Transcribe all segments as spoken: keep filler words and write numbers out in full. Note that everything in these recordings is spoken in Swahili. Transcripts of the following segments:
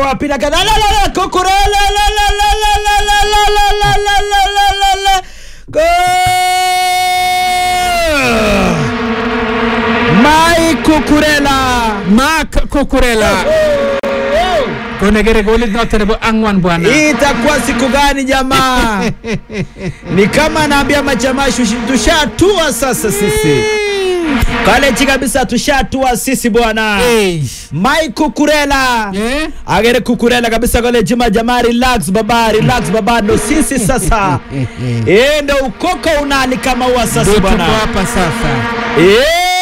wapira kana la la Cucurella la la la la la la la la la la la la go Mai Cucurella Marc Cucurella Kone gere golit note nebo angwan bwana. Itakuwa siku gani jamaa? Ni kama naambia majamaa tushatua sasa sisi. Kale kabisa tushatua sisi bwana. Mai Cucurella. Eh? Agere Cucurella kabisa kale jima jamaa relax baba relax baba ndo sisi sasa. Eh ndo ukoko unali kama huwa sasa bwana. Tuko hapa sasa. Eh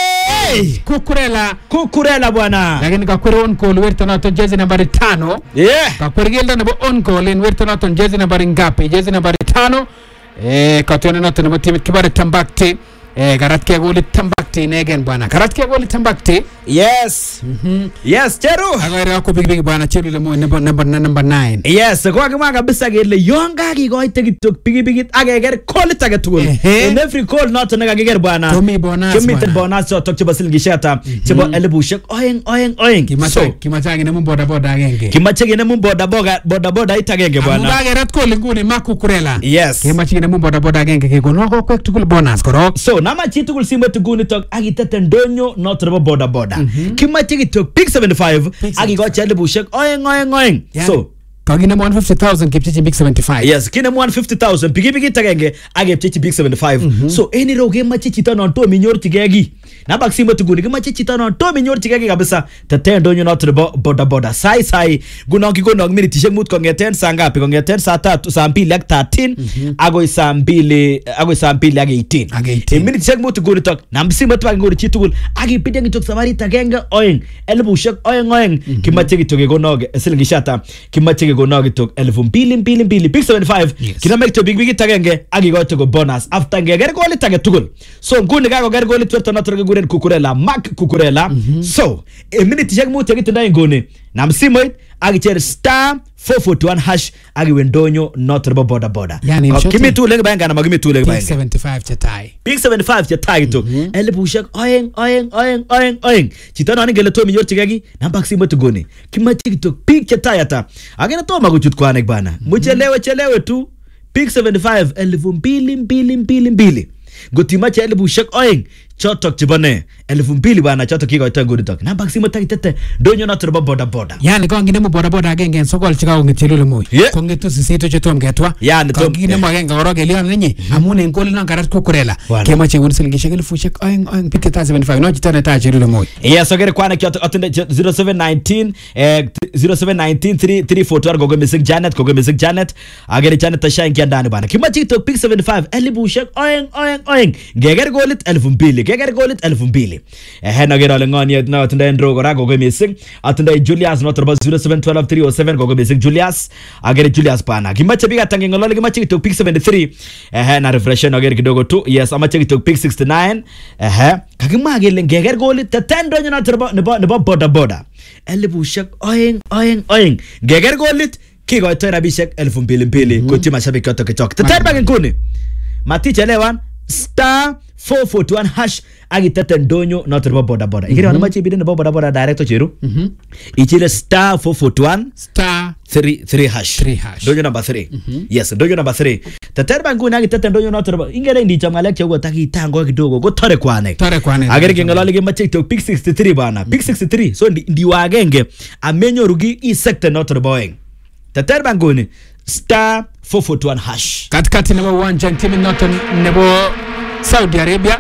Cucurella Cucurella bwana. Lakini kakwere on call werto nato jezi nambari tano. Yeah. Kakwere gelda nebo on call in werto nato jezi nambari ngapi? Jezi nambari tano. Eh katone nato nebo timit kibare Tambakte. Eh karatke goli Tambakte negen bwana. Karatke goli Tambakte. Yes. Mhm. Yes, Cheru. Agere ako big big bwana Cheru le mo number number number nine. Yes, kwa kama kabisa gele yonga kigoite kitok pigi pigi ageger call it age tugul. In every call not na ageger bwana. Tomi bonus. Committed bonus so tok chebo silgi shata. Chebo elebushek oeng oeng oeng. Kimache kimache ngene mun boda boda agenge. Kimache ngene mun boda boda boda boda itagenge bwana. Amuga gerat call nguni Marc Cucurella. Yes. Kimache ngene mun boda boda agenge kegono ko kwek tugul bonus korok. So nama chi tugul simbe tuguni tok agitete ndonyo not rebo boda boda. Kimache kitok pick seventy-five agigocha elebushek oeng oeng oeng. So kagine one hundred fifty thousand kipchichi big seventy-five. Yes, kine one hundred fifty thousand pigi pigi tagenge age pchichi big seventy-five. Mm -hmm. So any roge machi chita non to minyor tigegi. Na baksimo tuguni ke machi chita non to minyor tigegi kabisa. Tete ndonyo not rebo boda boda. Sai sai guno kigono minute shek mut kongeten sanga pe kongeten saa tatu saa mbili ak thirteen agoi saa mbili agoi saa mbili ag eighteen. Ag eighteen. Minute shek mut guni tok na msimo tu ngori chitugul agi pide ngitok samari tagenge oeng elbu shek oeng oeng kimachi kitoke gonoge silingishata kimachi gonoge tok elfu mbili mbili mbili big seventy-five. Yes. Kina make to big big tagenge agi go to go bonus after ngeger golit tage tugul. So nguni ga go ger golit werto na troge guren Cucurella Marc Cucurella. Mm -hmm. So a minute jag mu tage tunda ngoni na msimo agi cher star four forty-one hash agi wendonyo not rebo boda boda. Yani oh, kimi tu lege banga na magimi tu lege banga. Big seventy-five chatai. Big seventy-five chatai to. Ele bushak oeng oeng oeng oeng oeng. Chitano ni gele to minyor tigagi na baksimo tu goni. Kimachi to big chatai ata. Agena to maguchut kwa nek bana. Muchelewe chelewe tu. Big seventy-five elfu mbili mbili mbili mbili. Gotimacha ele bushak oeng. Chotok chibane elfu mbili bana chotok kigo ita tok na baksimo tagitete donyo na turbo boda boda. Yani ko ngine mo boda boda agenge sokol chika ngithelule moy ko ngetu sisito chetom getwa yani ko ngine mo agenge oroge lion ninyi amune ngol na garat Cucurella kemache won silgi shegel fushek oeng oeng piketa seventy-five no chitane ta chelule moy. Yes ogere kwana kyoto atende zero seven one nine eh zero seven one nine three three four two gogo misik Janet gogo misik Janet agere Janet tasha ingia ndani bana kimache to pick seventy-five elibu shek oeng oeng oeng geger golit elfu mbili geger golit elfu mbili. Eh na gero lengoni na atunda ndro gora gogo misik atunda Julius not about zero seven one two three oh seven gogo misik Julius agere Julius bana kimache biga tangi ngolole kimache to pick seventy-three eh na refresh na gere kidogo tu. Yes amache to pick sixty-nine eh kagima gele geger golit tatendo nyona turbo nebo nebo boda boda elibu shek oeng oeng oeng geger golit kigo itoira bishek elfu mbili mbili kuti mashabiki yote kichok tatarba nguni mati chelewan star four forty-one hash agitete ndonyo na turbo boda boda ikiri wana machi bidene boda boda direct chiru mhm ichile star four forty-one star three three hash three hash ndonyo number three. Yes ndonyo number three tatarba nguni agitete ndonyo na turbo ingere ndi chamale kyo taki tango kidogo go tore kwane tore kwane agere kengalo ge machi to pick sixty-three bana pick sixty-three so ndi, ndi wagenge amenyo rugi i sector na turbo eng tatarba nguni star four forty-one hash katikati nebo uwanja timu noto nebo Saudi Arabia.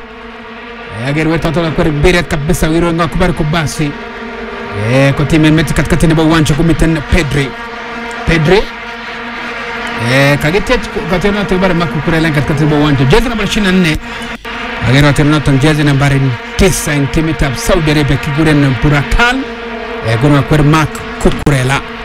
Agere wetu tola kwa bere kabisa wiro nga kubari kubasi. Eh kwa timu meti katikati nebo uwanja kumiten Pedri. Pedri. Eh kagete katena tubare Marc Cucurella katikati nebo uwanja. Jezi namba ishirini na nne. Agere wetu noto jezi namba tisa timu ya Saudi Arabia kiguren Burakan. Eh kuna kwa Marc Cucurella.